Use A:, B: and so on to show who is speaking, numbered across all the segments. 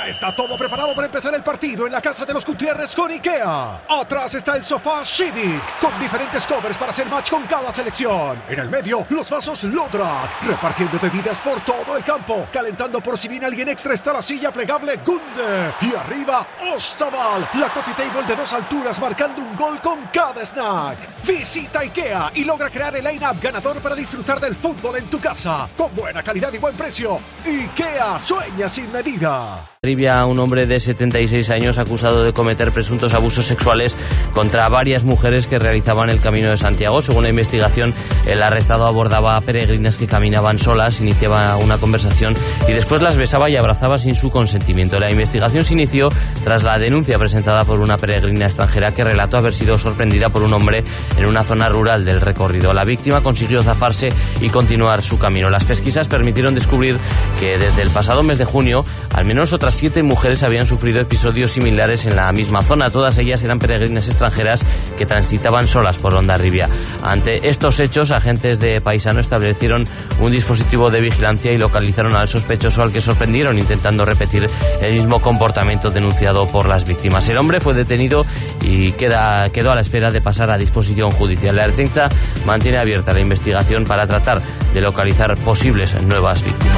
A: Ya está todo preparado para empezar el partido en la casa de los Gutiérrez con IKEA. Atrás está el sofá Civic, con diferentes covers para hacer match con cada selección. En el medio, los vasos Lodrat, repartiendo bebidas por todo el campo. Calentando por si viene alguien extra está la silla plegable Gunde. Y arriba, Ostaval, la coffee table de 2 alturas marcando un gol con cada snack. Visita IKEA y logra crear el line-up ganador para disfrutar del fútbol en tu casa. Con buena calidad y buen precio. IKEA, sueña sin medida.
B: Rivia, un hombre de 76 años acusado de cometer presuntos abusos sexuales contra varias mujeres que realizaban el Camino de Santiago. Según la investigación, el arrestado abordaba a peregrinas que caminaban solas, iniciaba una conversación y después las besaba y abrazaba sin su consentimiento. La investigación se inició tras la denuncia presentada por una peregrina extranjera que relató haber sido sorprendida por un hombre en una zona rural del recorrido. La víctima consiguió zafarse y continuar su camino. Las pesquisas permitieron descubrir que desde el pasado mes de junio, al menos otras 7 mujeres habían sufrido episodios similares en la misma zona. Todas ellas eran peregrinas extranjeras que transitaban solas por Hondarribia. Ante estos hechos, agentes de Paisano establecieron un dispositivo de vigilancia y localizaron al sospechoso, al que sorprendieron intentando repetir el mismo comportamiento denunciado por las víctimas. El hombre fue detenido y quedó a la espera de pasar a disposición judicial. La Ertzaintza mantiene abierta la investigación para tratar de localizar posibles nuevas víctimas.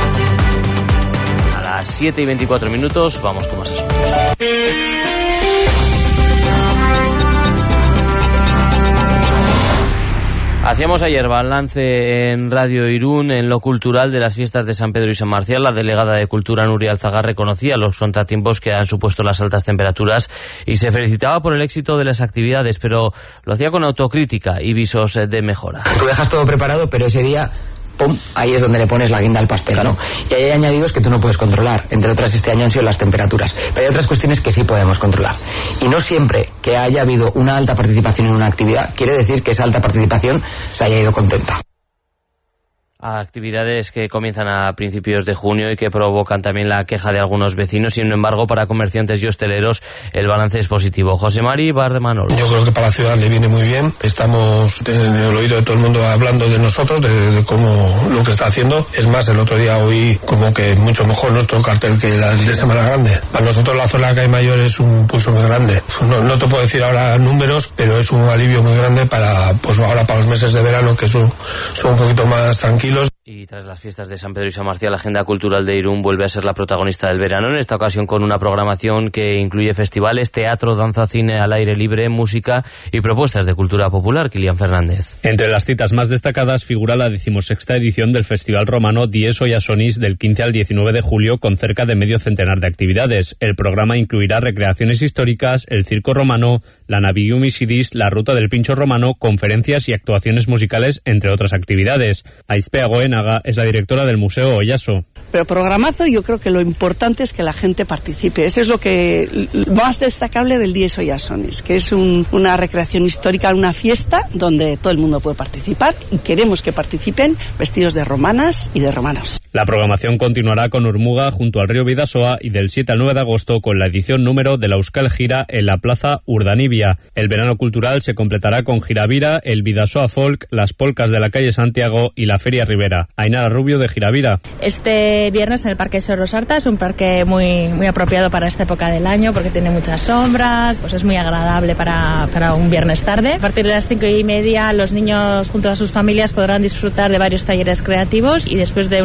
B: A las 7:24, vamos con más asuntos. Hacíamos ayer balance en Radio Irún, en lo cultural, de las fiestas de San Pedro y San Marcial. La delegada de Cultura, Nuria Alzaga, reconocía los contratiempos que han supuesto las altas temperaturas y se felicitaba por el éxito de las actividades, pero lo hacía con autocrítica y visos de mejora.
C: Tú dejas todo preparado, pero ese día, ¡pum!, ahí es donde le pones la guinda al pastel, ¿no? Y hay añadidos que tú no puedes controlar. Entre otras, este año han sido las temperaturas. Pero hay otras cuestiones que sí podemos controlar. Y no siempre que haya habido una alta participación en una actividad quiere decir que esa alta participación se haya ido contenta.
B: Actividades que comienzan a principios de junio y que provocan también la queja de algunos vecinos. Sin embargo, para comerciantes y hosteleros el balance es positivo. José Mari Bardemanol.
D: Yo creo que para la ciudad le viene muy bien. Estamos en el oído de todo el mundo hablando de nosotros, de cómo lo que está haciendo. Es más, el otro día oí como que mucho mejor nuestro cartel que el de Semana Grande. Para nosotros la zona que hay mayor es un pulso muy grande. No te puedo decir ahora números, pero es un alivio muy grande para, pues ahora para los meses de verano, que son un poquito más tranquilos.
B: Y tras las fiestas de San Pedro y San Marcial, la agenda cultural de Irún vuelve a ser la protagonista del verano, en esta ocasión con una programación que incluye festivales, teatro, danza, cine al aire libre, música y propuestas de cultura popular. Kilian Fernández.
E: Entre las citas más destacadas figura la 16ª edición del Festival Romano Dies Oyasonis del 15 al 19 de julio, con cerca de medio centenar de actividades. El programa incluirá recreaciones históricas, el circo romano, la Navigium Sidis, la ruta del pincho romano, conferencias y actuaciones musicales, entre otras actividades. Aizpea Goenaga es la directora del Museo Oyaso.
F: Pero programazo, yo creo que lo importante es que la gente participe. Eso es lo más destacable del Dies Oyasonis, que es una recreación histórica, una fiesta donde todo el mundo puede participar y queremos que participen vestidos de romanas y de romanos.
E: La programación continuará con Urmuga junto al río Bidasoa y del 7 al 9 de agosto con la edición número de la Euskal Gira en la Plaza Urdanibia. El verano cultural se completará con Giravira, el Bidasoa Folk, las polcas de la calle Santiago y la Feria Rivera. Ainara Rubio de Giravira.
G: Este viernes en el Parque Soros Arta es un parque muy, muy apropiado para esta época del año porque tiene muchas sombras, pues es muy agradable para un viernes tarde. A partir de las 5:30 los niños junto a sus familias podrán disfrutar de varios talleres creativos y después de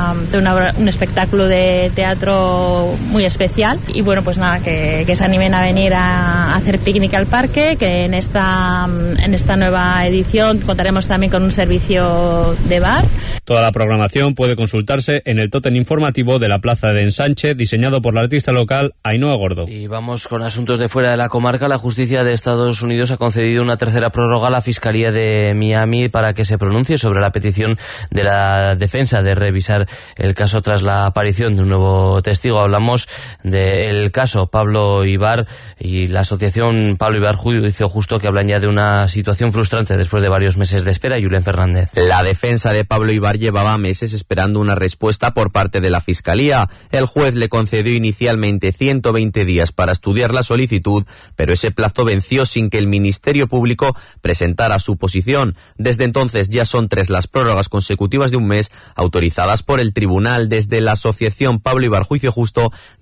G: un espectáculo de teatro muy especial. Y bueno, pues nada, que se animen a venir a hacer picnic al parque, que en esta nueva edición contaremos también con un servicio de bar.
E: Toda la programación puede consultarse en el tótem informativo de la Plaza de Ensanche, diseñado por la artista local Ainhoa Gordo.
B: Y vamos con asuntos de fuera de la comarca. La justicia de Estados Unidos ha concedido una tercera prórroga a la Fiscalía de Miami para que se pronuncie sobre la petición de la defensa de revisar el caso tras la aparición de un nuevo testigo. Hablamos del caso Pablo Ibar y la asociación Pablo Ibar Juicio Justo, que hablan ya de una situación frustrante después de varios meses de espera. Julen Fernández.
H: La defensa de Pablo Ibar llevaba meses esperando una respuesta por parte de la Fiscalía. El juez le concedió inicialmente 120 días para estudiar la solicitud, pero ese plazo venció sin que el Ministerio Público presentara su posición. Desde entonces ya son 3 las prórrogas consecutivas de un mes autorizadas por el tribunal. Desde la asociación Pablo Ibar Juicio Justo